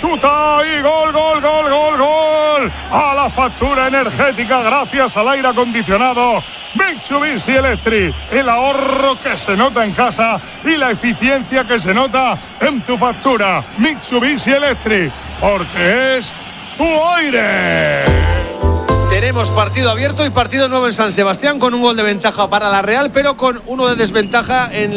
chuta y gol, gol, gol, gol, gol. A la factura energética gracias al aire acondicionado Mitsubishi Electric. El ahorro que se nota en casa y la eficiencia que se nota en tu factura. Mitsubishi Electric, porque es tu aire. Tenemos partido abierto y partido nuevo en San Sebastián, con un gol de ventaja para la Real, pero con uno de desventaja en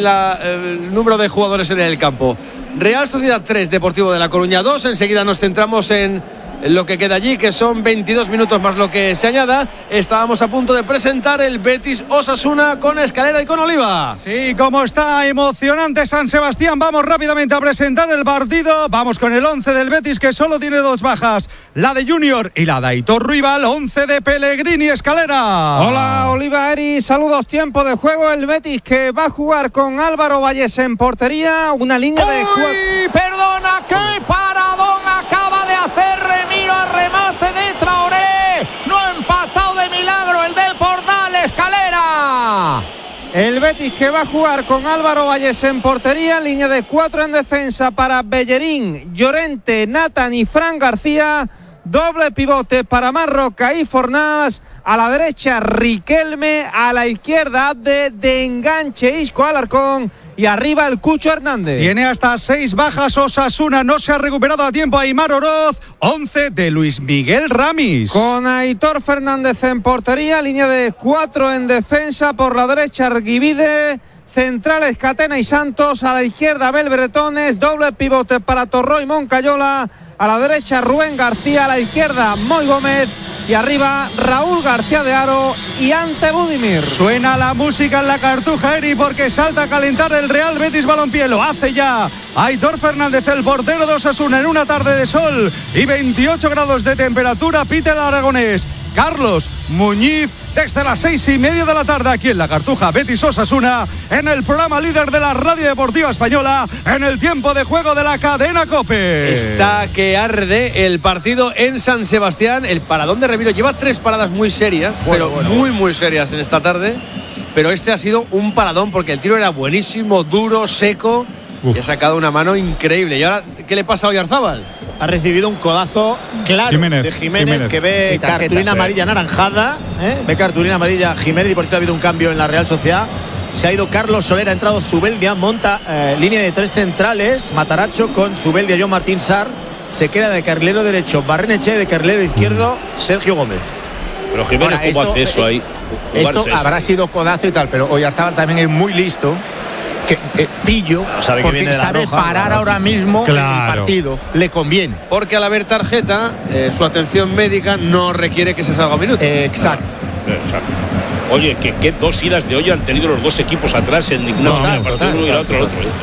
el número de jugadores en el campo. Real Sociedad 3, Deportivo de La Coruña 2. Enseguida nos centramos en lo que queda allí, que son 22 minutos más lo que se añada. Estábamos a punto de presentar el Betis Osasuna con Escalera y con Oliva. Sí, como está emocionante San Sebastián, vamos rápidamente a presentar el partido. Vamos con el 11 del Betis, que solo tiene dos bajas, la de Junior y la de Aitor Ruibal. 11 de Pellegrini. Escalera. Hola Oliva, Eri, saludos. Tiempo de juego. El Betis, que va a jugar con Álvaro Valles en portería, una línea de juego. Perdona, qué paradón acaba de hacer Remiro a remate de Traoré. No ha empatado de milagro el del Portal. Escalera. El Betis, que va a jugar con Álvaro Valles en portería, línea de 4 en defensa para Bellerín, Llorente, Nathan y Fran García. Doble pivote para Marroca y Fornals. A la derecha Riquelme, a la izquierda Abde, de enganche Isco Alarcón y arriba el Cucho Hernández. Tiene hasta 6 bajas Osasuna, no se ha recuperado a tiempo Aimar Oroz. 11 de Luis Miguel Ramis. Con Aitor Fernández en portería, línea de 4 en defensa, por la derecha Arguivide, centrales Catena y Santos, a la izquierda Abel Bretones, doble pivote para Torró y Moncayola, a la derecha Rubén García, a la izquierda Moy Gómez y arriba Raúl García de Haro y Ante Budimir. Suena la música en la Cartuja, Eri, porque salta a calentar el Real Betis Balompié. Lo hace ya Aitor Fernández, el portero de Osasuna, en una tarde de sol y 28 grados de temperatura. Pita el aragonés Carlos Muñiz desde las 6:30 de la tarde aquí en la Cartuja. Betis Osasuna, en el programa líder de la radio deportiva española, en el tiempo de juego de la cadena COPE. Está que arde el partido en San Sebastián. El paradón de Remiro lleva 3 paradas muy serias, muy serias en esta tarde. Pero este ha sido un paradón, porque el tiro era buenísimo, duro, seco. Y ha sacado una mano increíble. ¿Y ahora qué le pasa a Oyarzábal? Ha recibido un codazo claro de Jiménez, que ve cartulina amarilla anaranjada, ve cartulina amarilla Jiménez, y por cierto ha habido un cambio en la Real Sociedad. Se ha ido Carlos Soler, ha entrado Zubeldia, monta línea de 3 centrales, Mataracho con Zubeldia, John Martín Sar. Se queda de carrilero derecho Barrenechea, de carrilero izquierdo Sergio Gómez. Pero Jiménez, ahora, ¿cómo hace eso ahí? Esto habrá sido codazo y tal, pero Oyarzábal también es muy listo. Pillo, porque sabe parar ahora mismo el partido, le conviene. Porque al haber tarjeta, su atención médica no requiere que se salga un minuto. Exacto. Oye, ¿qué 2 idas de olla han tenido los dos equipos atrás en ninguna partido, uno y el otro.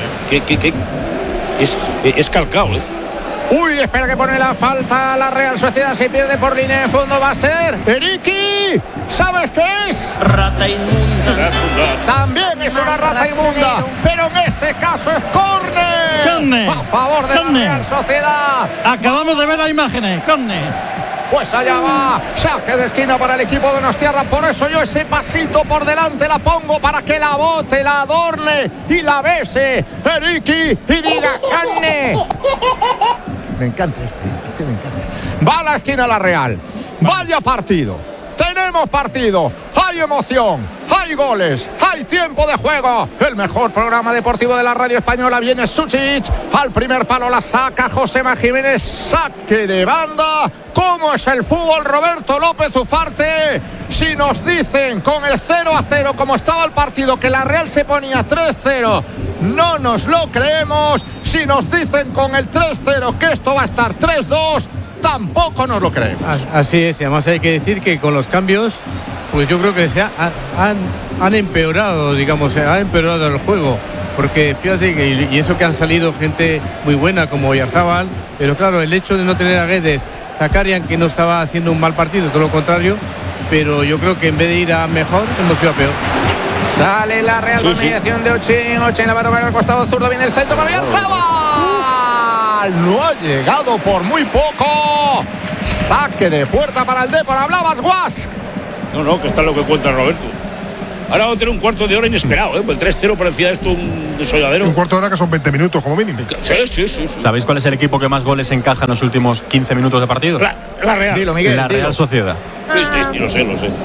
Es calcado, Uy, espera que pone la falta la Real Sociedad, se pierde por línea de fondo, va a ser Eriki. ¿Sabes qué es? Rata inmunda. También es una rata inmunda, pero en este caso es córner. A favor de la Real Sociedad. Acabamos de ver las imágenes, córner. Pues allá va, saque de esquina para el equipo de Donostiarra. Por eso yo ese pasito por delante la pongo, para que la bote, la adorne y la bese Eriki y diga ¡gane! Me encanta este me encanta. Va a la esquina la Real. Vaya partido. Tenemos partido. Hay emoción. Hay goles. Hay tiempo de juego. El mejor programa deportivo de la radio española. Viene Suchic. Al primer palo la saca Josema Jiménez. Saque de banda. ¿Cómo es el fútbol, Roberto López Ufarte? Si nos dicen con el 0-0 como estaba el partido, que la Real se ponía 3-0, no nos lo creemos. Si nos dicen con el 3-0 que esto va a estar 3-2, tampoco nos lo creemos. Así es, y además hay que decir que con los cambios, pues yo creo que han empeorado, digamos, ha empeorado el juego. Porque fíjate que, y eso que han salido gente muy buena como Oyarzábal, pero claro, el hecho de no tener a Guedes, Zakarian, que no estaba haciendo un mal partido, todo lo contrario, pero yo creo que en vez de ir a mejor, hemos ido a peor. Sale la Real, mediación de Ochin. Ochin la va a tocar al costado zurdo, viene el centro para Oyarzábal. No ha llegado por muy poco. Saque de puerta para el Depor. Hablabas, Guask. No, que está lo que cuenta Roberto. Ahora vamos a tener un cuarto de hora inesperado, ¿eh? Pues el 3-0 parecía esto un desolladero. Un cuarto de hora que son 20 minutos como mínimo. Sí. ¿Sabéis cuál es el equipo que más goles encaja en los últimos 15 minutos de partido? La Real. Dilo, Miguel. La Real Sociedad. Sí, lo sé.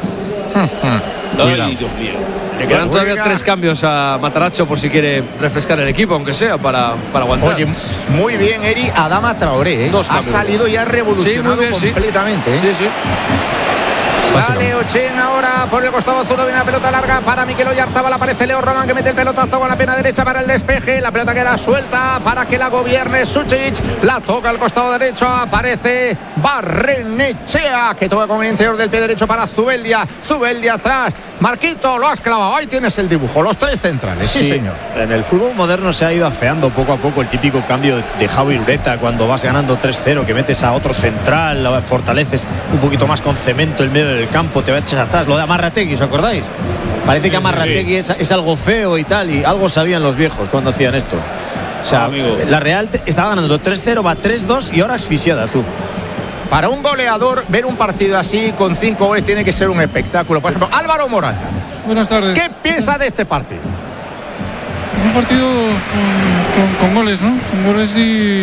Ay, Dios mío. Le quedan todavía 3 cambios a Matarazzo por si quiere refrescar el equipo, aunque sea para aguantar. Oye, muy bien, Eri. Adama Traoré, ¿eh? Ha salido y ha revolucionado completamente. Sí. Sale Ochen ahora por el costado azul, viene la pelota larga para Mikel Oyarzabal, aparece Leo Roman que mete el pelotazo con la pierna derecha para el despeje, la pelota queda suelta para que la gobierne Suchic, la toca al costado derecho, aparece Barrenechea que toca con el interior del pie derecho para Zubeldia atrás, Marquito, lo has clavado, ahí tienes el dibujo, los 3 centrales, sí señor. En el fútbol moderno se ha ido afeando poco a poco el típico cambio de Javi Ureta cuando vas ganando 3-0, que metes a otro central, lo fortaleces un poquito más con cemento el medio del campo, te echas atrás, lo de Amarrategui, ¿os acordáis? Parece que Amarrategui es algo feo y tal, y algo sabían los viejos cuando hacían esto. O sea, la Real estaba ganando 3-0, va 3-2 y ahora asfixiada, tú. Para un goleador, ver un partido así con 5 goles tiene que ser un espectáculo. Por ejemplo, Álvaro Morata. Buenas tardes. ¿Qué piensa de este partido? Un partido con goles, ¿no? Con goles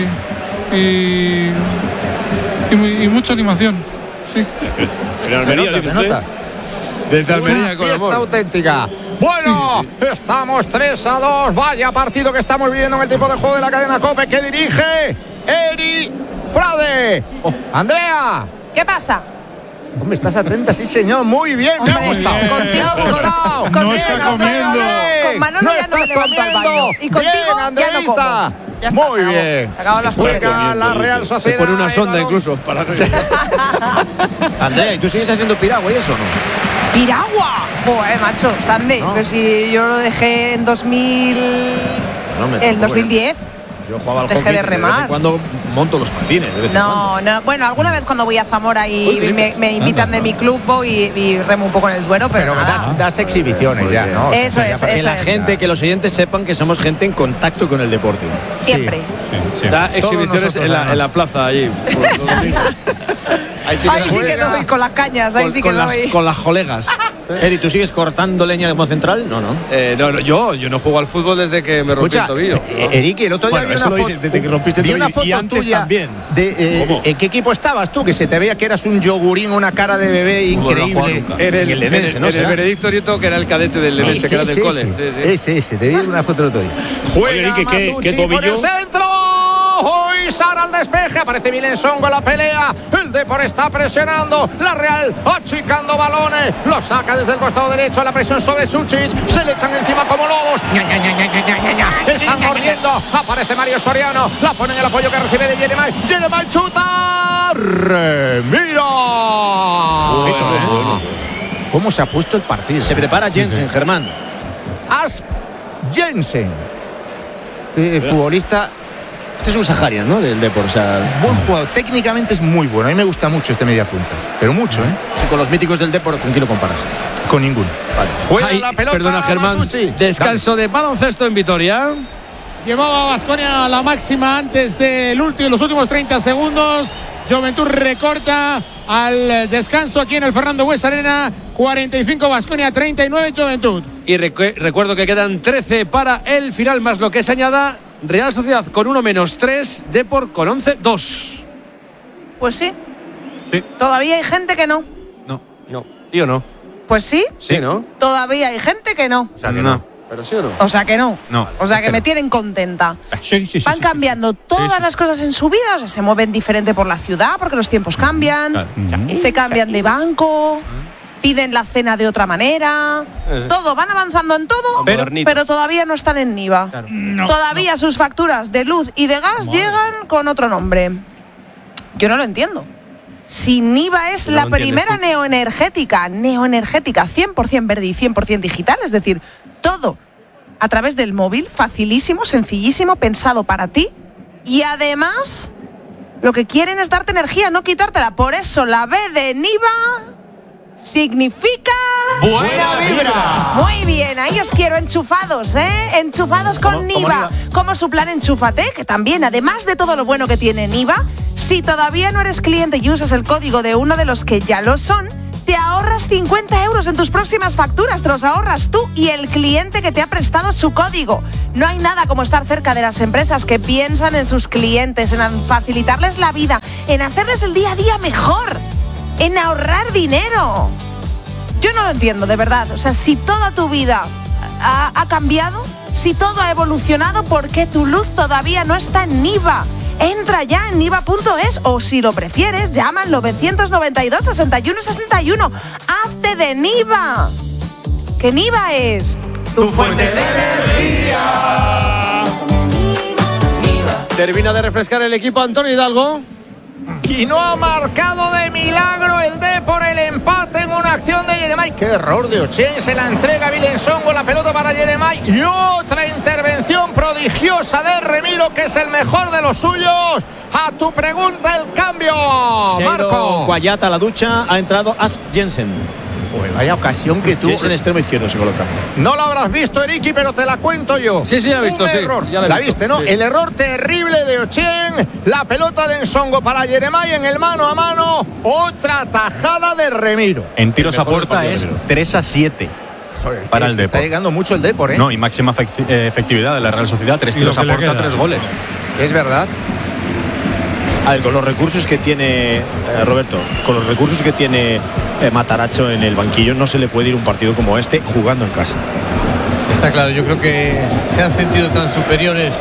y mucha animación. Sí. Se nota. Desde Almería, una fiesta auténtica. Bueno, estamos 3-2. Vaya partido que estamos viviendo en el tipo de juego de la cadena COPE que dirige Eri Frade. Andrea. ¿Qué pasa? Hombre, estás atenta, sí señor, muy bien, me ha gustado. Contigo me ha gustado. No está comiendo. Con Manolo ya no me levanto al baño. Y contigo ya no como. Ya está, muy bien. Juega la Real Sociedad. Por una sonda incluso. Para Andrea, ¿y tú sigues haciendo piragua y eso o no? ¿Piragua? Joder, macho, Sandy. No. Pero si yo lo dejé en 2010. Yo jugaba al Dejé hockey, de remar. de vez en cuando monto los patines. De vez en cuando. No, bueno, alguna vez cuando voy a Zamora y me invitan de mi club voy y remo un poco en el Duero, pero das exhibiciones ya, ¿no? Eso es, que eso la es. gente, que los oyentes sepan que somos gente en contacto con el deporte. Siempre. Da exhibiciones en la plaza allí. Ahí sí que no voy con las cañas, ahí sí que no voy. Con las colegas. Eri, ¿tú sigues cortando leña como central? No. No, yo no juego al fútbol desde que me rompí el tobillo. Eric, el otro día vi una foto, desde que rompiste el tobillo, una foto y antes tuya también. ¿En qué equipo estabas tú? Que se te veía que eras un yogurín, una cara de bebé increíble. Era el Lenense, ¿no? El Benedicto Nieto, que era el cadete del Lenense, que era del cole. Sí, te vi una foto el otro día. Juega ¿qué tobillo? Por el centro. Y Sara al despeje, aparece Milenson con la pelea, el Depor está presionando, la Real achicando balones, lo saca desde el costado derecho, la presión sobre Suchic, se le echan encima como lobos, están mordiendo, aparece Mario Soriano, la ponen el apoyo que recibe de Jeremai chuta, mira. ¿Cómo se ha puesto el partido? Se prepara Jensen, Germán. Asp Jensen, futbolista. Este es un Saharian, ¿no? Del Depor, o sea, buen jugador, técnicamente es muy bueno. A mí me gusta mucho este media punta, pero mucho, ¿eh? Si con los míticos del Depor, ¿con quién lo comparas? Con ninguno. Vale. Juega la pelota. Perdona, Germán. Matucci. Descanso de baloncesto en Vitoria. Llevaba Baskonia la máxima antes de los últimos 30 segundos. Juventud recorta al descanso aquí en el Fernando Buesa Arena. 45 Baskonia, 39 Juventud. Y recuerdo que quedan 13 para el final, más lo que se añada. Real Sociedad con 1-3, Depor con 11-2. Pues sí. Sí. Todavía hay gente que no. No. ¿Sí o no? Pues sí. Sí, ¿no? Todavía hay gente que no. O sea que no. ¿Pero sí o no? O sea que no. No. O sea que me tienen contenta. Sí. Van cambiando todas las cosas en su vida. O sea, se mueven diferente por la ciudad porque los tiempos cambian. Claro. Se cambian de banco. Piden la cena de otra manera. Todo, van avanzando en todo, pero todavía no están en NIVA. Claro. Todavía sus facturas de luz y de gas llegan con otro nombre. Yo no lo entiendo. Si NIVA es la primera neoenergética 100% verde y 100% digital, es decir, todo a través del móvil, facilísimo, sencillísimo, pensado para ti, y además lo que quieren es darte energía, no quitártela. Por eso la B de NIVA significa buena vibra. Muy bien, ahí os quiero enchufados, enchufados con NIVA, como su plan Enchúfate, que también, además de todo lo bueno que tiene NIVA, si todavía no eres cliente y usas el código de uno de los que ya lo son, te ahorras 50 euros en tus próximas facturas. Te los ahorras tú y el cliente que te ha prestado su código. No hay nada como estar cerca de las empresas que piensan en sus clientes, en facilitarles la vida, en hacerles el día a día mejor, en ahorrar dinero. Yo no lo entiendo, de verdad. O sea, si toda tu vida ha cambiado, si todo ha evolucionado, ¿por qué tu luz todavía no está en Niva? Entra ya en niva.es o, si lo prefieres, llama al 992 61 61. ¡Hazte de Niva! Que Niva es tu fuente de energía. Termina de refrescar el equipo Antonio Hidalgo. Y no ha marcado de milagro el D por el empate en una acción de Yeremay. ¡Qué error de Ochen! Se la entrega a Vilensongo, la pelota para Yeremay. Y otra intervención prodigiosa de Remiro, que es el mejor de los suyos. A tu pregunta, el cambio. Marco Guayata a la ducha, ha entrado As Jensen. Joder, vaya ocasión que tuvo. Jensen extremo izquierdo se coloca. No lo habrás visto, Eriki, pero te la cuento yo. Sí, la he visto. Un error. Sí, la viste, ¿no? Sí. El error terrible de Ochen. La pelota de Nsongo para Yeremay en el mano a mano. Otra tajada de Remiro. En tiros a puerta es 3-7. Joder, para el Depor. Está llegando mucho el Depor, ¿eh? No, y máxima efectividad de la Real Sociedad. 3 tiros a puerta, 3 goles. Es verdad. A ver, con los recursos que tiene Roberto, con los recursos que tiene Matarazzo en el banquillo, no se le puede ir un partido como este jugando en casa. Está claro, yo creo que se han sentido tan superiores,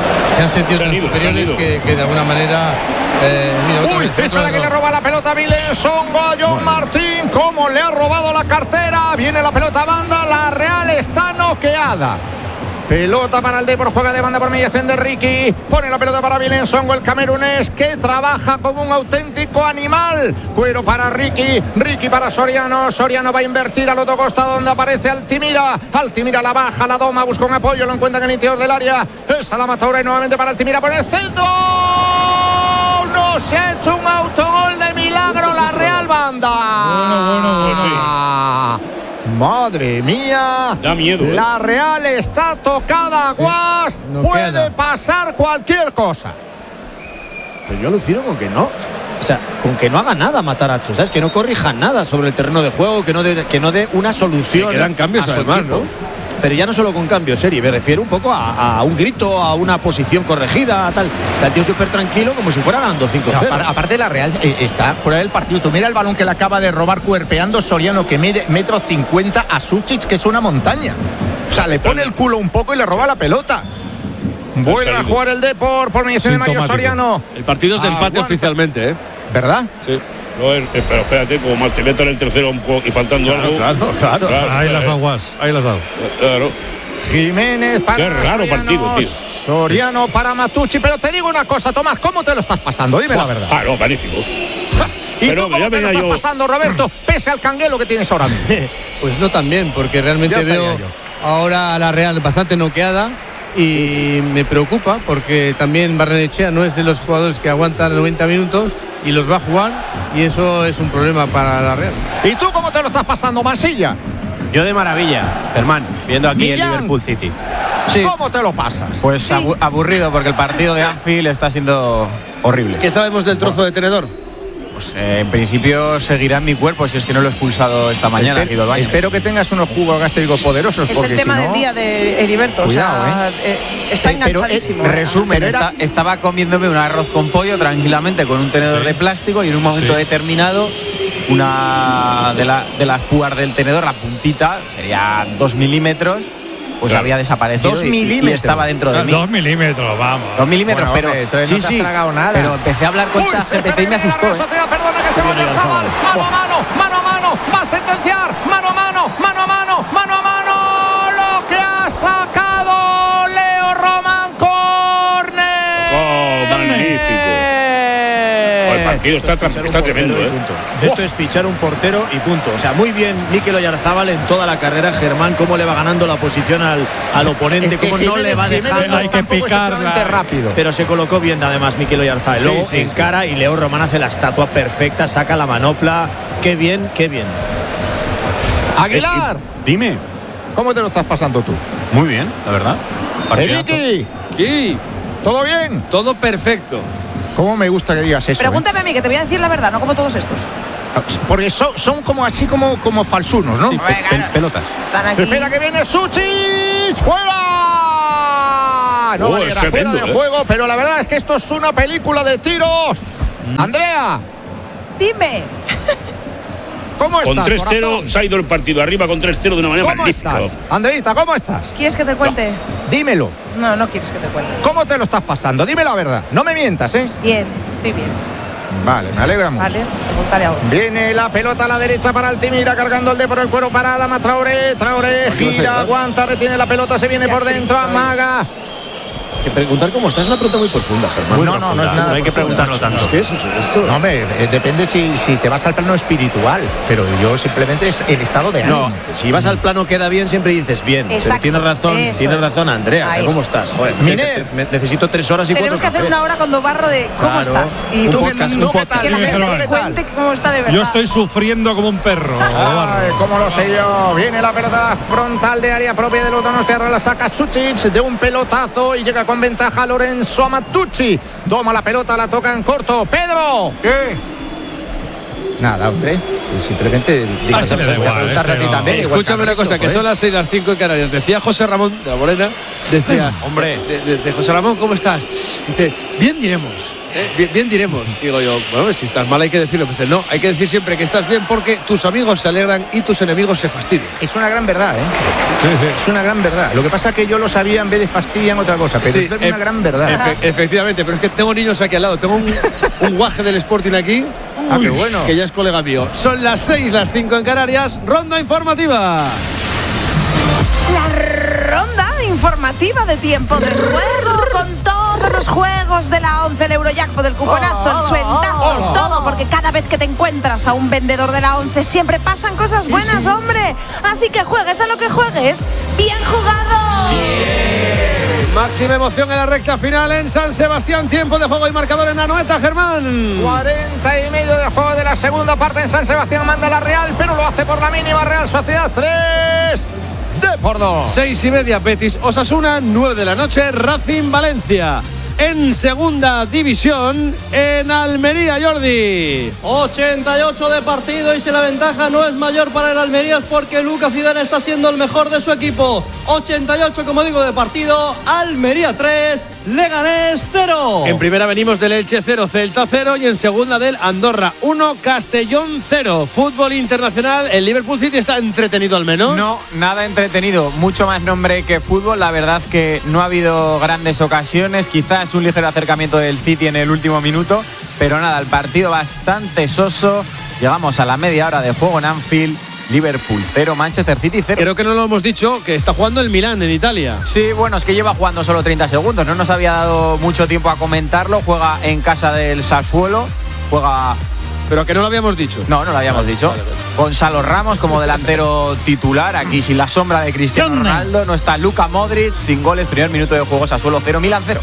que de alguna manera. Espera que le roba la pelota a Vilensongo a John Martín. Cómo le ha robado la cartera. Viene la pelota a banda. La Real está noqueada. Pelota para el Depor, juega de banda por mediación de Ricky. Pone la pelota para Vilensongo, el camerunés, que trabaja como un auténtico animal. Cuero para Ricky, Ricky para Soriano. Soriano va a invertir al otro costado donde aparece Altimira. Altimira la baja, la doma, busca un apoyo, lo encuentra en el interior del área. Es Adama Touré nuevamente para Altimira por el centro. No se ha hecho un autogol de milagro la Real Banda. Pues sí. Madre mía, da miedo. La Real está tocada, Guas. Sí, no puede queda. Pasar cualquier cosa. Pero yo alucino con que no. O sea, con que no haga nada Matarazzo, ¿sabes? Que no corrija nada sobre el terreno de juego, que no dé una solución. Quedan cambios además, ¿no? Pero ya no solo con cambios, Seri, me refiero un poco a un grito, a una posición corregida, tal. Está el tío súper tranquilo, como si fuera ganando 5-0. No, aparte la Real está fuera del partido. Tú mira el balón que le acaba de robar cuerpeando Soriano, que mide 1,50 m a Suchic, que es una montaña. O sea, le pone el culo un poco y le roba la pelota. Vuelve a jugar el Depor por mediación de Mario Soriano. El partido es de empate oficialmente, ¿eh? ¿Verdad? Sí. No, pero espérate, como más te meto en el tercero y faltando algo. Claro. Ahí las aguas, ahí las aguas. Claro. Jiménez para Qué raro Soriano, partido, tío. Soriano para Matucci. Pero te digo una cosa, Tomás, ¿cómo te lo estás pasando? Dime la verdad. Ah, no, magnífico. ¿Y pero tú cómo te lo estás pasando, Roberto? Pese al canguelo que tienes ahora mismo. Pues no tan bien, porque realmente veo ahora a la Real bastante noqueada. Y me preocupa porque también Barrenechea no es de los jugadores que aguantan 90 minutos y los va a jugar, y eso es un problema para la Real. ¿Y tú cómo te lo estás pasando, Mansilla? Yo de maravilla, Germán, viendo aquí Millán, el Liverpool City. Sí. ¿Cómo te lo pasas? Pues sí. Aburrido, porque el partido de Anfield está siendo horrible. ¿Qué sabemos del trozo de tenedor? Pues en principio seguirá en mi cuerpo, si es que no lo he expulsado esta mañana. Espero que tengas unos jugos gástricos poderosos. Es el tema del día de Heriberto. Cuidado, está enganchadísimo. Resumen, estaba comiéndome un arroz con pollo tranquilamente con un tenedor de plástico, y en un momento determinado una de las púas del tenedor, la puntita, sería 2 milímetros, pues había desaparecido. 2 milímetros. Y estaba dentro de mí. 2 milímetros, vamos. 2 milímetros, bueno, pero sí, no te has tragado nada. Pero empecé a hablar con ChatGPT y me asustó. Perdona que se vaya el Zabal. Mano a mano. Va a sentenciar. Mano a mano. Lo que ha sacado Leo Román. Córner. Oh, magnífico. El partido está tremendo, ¿eh? Esto es fichar un portero y punto. O sea, muy bien Mikel Oyarzábal en toda la carrera. Germán, cómo le va ganando la posición al oponente, cómo no le va dejando. Hay que picarla rápido. Pero se colocó bien además Mikel Oyarzábal. Luego encara y Leo Román hace la estatua perfecta, saca la manopla. Qué bien. Aguilar. Dime. ¿Cómo te lo estás pasando tú? Muy bien, la verdad. Eriki. Sí. ¿Todo bien? Todo perfecto. ¿Cómo me gusta que digas eso? Pregúntame a mí, que te voy a decir la verdad, no como todos estos. Porque son como así como falsunos, ¿no? Sí, pelotas. Espera que viene Suchich. ¡Fuera! No vale, era fuera de juego, pero la verdad es que esto es una película de tiros. Andrea. Dime. ¿Cómo estás? Con 3-0 se ha ido el partido arriba con 3-0 de una manera magnífica. ¿Cómo estás? Andreita, ¿cómo estás? ¿Quieres que te cuente? Dímelo. No quieres que te cuente. ¿Cómo te lo estás pasando? Dime la verdad. No me mientas, ¿eh? Bien, estoy bien. Vale, me alegra mucho. Vale, te contaré ahora. Viene la pelota a la derecha para Altimira, cargando el de por el cuero para Adama Traoré. Traoré gira, aguanta, retiene la pelota, se viene por dentro, amaga. Es que preguntar cómo está es una pregunta muy profunda, Germán. No es nada. No hay que preguntarlo tanto. ¿Qué es esto? No, hombre, depende si te vas al plano espiritual, pero yo simplemente es el estado de ánimo. No, si vas al plano queda bien, siempre dices bien. Exacto. Pero tienes razón, Andrea. O sea, ¿cómo estás? Joder, necesito 3 horas y 4 Tenemos que hacer una hora con Dobarro de cómo estás. Y tú, ¿qué tal? Que la gente cuente cómo está de verdad. Yo estoy sufriendo como un perro. Ay, cómo lo sé yo. Viene la pelota frontal de área propia del Donostiarra, la saca Suchich de un pelotazo y llega con ventaja Lorenzo Amatucci. Toma la pelota, la toca en corto. ¡Pedro! ¿Qué? Nada, hombre. Simplemente preguntarte a ti también. Escúchame una cosa, que son las 6, las 5 en Canarias. Decía José Ramón de la Morena, decía, hombre, de José Ramón, ¿cómo estás? Dice, bien diremos. Bien diremos. Digo yo, bueno, si estás mal hay que decirlo. Dice, no, hay que decir siempre que estás bien porque tus amigos se alegran y tus enemigos se fastidian. Es una gran verdad, ¿eh? Sí. Es una gran verdad. Lo que pasa es que yo lo sabía en vez de fastidian otra cosa, pero es una gran verdad. Efectivamente, pero es que tengo niños aquí al lado. Tengo un guaje del Sporting aquí. Qué bueno. Que ya es colega mío. Son las 6, las 5 en Canarias. Ronda informativa. La ronda informativa de tiempo de juego con todos los juegos de la 11, el Eurojackpot, el cuponazo, el sueldazo, todo, porque cada vez que te encuentras a un vendedor de la 11 siempre pasan cosas buenas, hombre. Así que juegues a lo que juegues, bien jugado. Máxima emoción en la recta final en San Sebastián. Tiempo de juego y marcador en Anoeta, Germán. 40 y medio de juego de la segunda parte en San Sebastián. Manda la Real, pero lo hace por la mínima. Real Sociedad 3. por 2. 6:30 Betis Osasuna, 9 de la noche Racing Valencia. En segunda división, en Almería, Jordi. 88 de partido y si la ventaja no es mayor para el Almería es porque Lucas Zidane está siendo el mejor de su equipo. 88, como digo, de partido. Almería 3, Leganés 0. En primera venimos del Elche 0, Celta 0 y en segunda del Andorra 1, Castellón 0. Fútbol internacional, el Liverpool City está entretenido al menos. No, nada entretenido, mucho más nombre que fútbol. La verdad que no ha habido grandes ocasiones, quizás un ligero acercamiento del City en el último minuto, pero nada, el partido bastante soso. Llegamos a la media hora de juego en Anfield. Liverpool 0, Manchester City 0. Creo que no lo hemos dicho, que está jugando el Milán en Italia. Sí, bueno, es que lleva jugando solo 30 segundos. No nos había dado mucho tiempo a comentarlo. Juega en casa del Sassuolo. Juega... Pero que no lo habíamos dicho. No, no lo habíamos dicho. Vale. Gonzalo Ramos como delantero titular. Aquí sin la sombra de Cristiano Ronaldo. No está Luka Modric, sin goles. Primer minuto de juego, Sassuolo 0, Milán 0.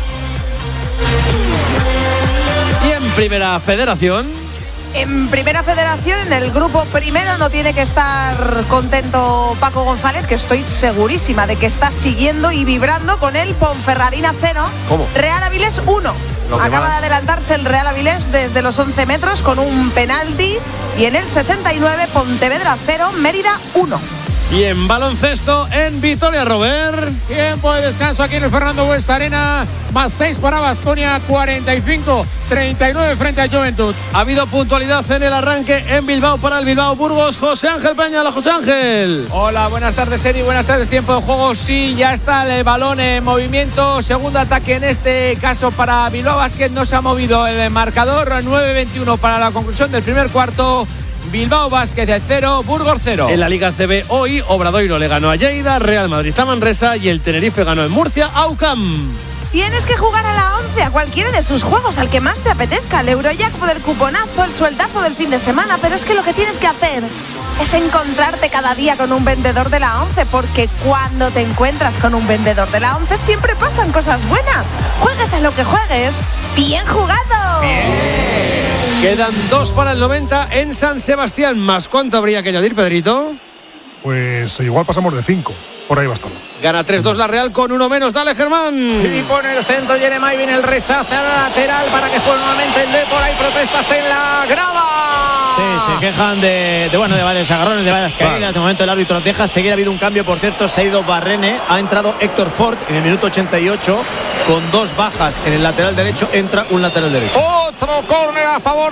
Y en Primera Federación... En Primera Federación, en el grupo primero, no tiene que estar contento Paco González, que estoy segurísima de que está siguiendo y vibrando con el Ponferradina 0. ¿Cómo? Real Avilés 1. Acaba de adelantarse el Real Avilés desde los 11 metros con un penalti. Y en el 69, Pontevedra 0, Mérida 1. Y en baloncesto, en Vitoria, Robert. Tiempo de descanso aquí en el Fernando Buesa Arena. Más 6 para Baskonia, 45-39 frente a Juventud. Ha habido puntualidad en el arranque en Bilbao para el Bilbao Burgos. José Ángel Peña. Hola, José Ángel. Hola, buenas tardes, Eri. Buenas tardes, tiempo de juego. Sí, ya está el balón en movimiento. Segundo ataque en este caso para Bilbao Basket. No se ha movido el marcador. 9-21 para la conclusión del primer cuarto. Bilbao Basket 0, Burgos 0. En la Liga CB hoy, Obradoiro le ganó a Lleida, Real Madrid a Manresa y el Tenerife ganó en Murcia a UCAM. Tienes que jugar a la 11, a cualquiera de sus juegos, al que más te apetezca. El Eurojackpot, el cuponazo, el sueldazo del fin de semana. Pero es que lo que tienes que hacer es encontrarte cada día con un vendedor de la 11, porque cuando te encuentras con un vendedor de la 11 siempre pasan cosas buenas. Juegues a lo que juegues. ¡Bien jugado! Bien. Quedan 2 para el 90 en San Sebastián. ¿Más cuánto habría que añadir, Pedrito? Pues igual pasamos de 5. Por ahí va a estar. Gana 3-2 la Real con 1 menos. Dale, Germán. Y pone el centro Jeremai, viene el rechace a la lateral para que juegue nuevamente el Depor. Hay protestas en la grada. Sí, se quejan de varios agarrones, de varias caídas. De momento el árbitro deja seguir. Ha habido un cambio, por cierto, se ha ido Barrene, ha entrado Héctor Ford en el minuto 88 con 2 bajas en el lateral derecho. Entra un lateral derecho. Otro córner a favor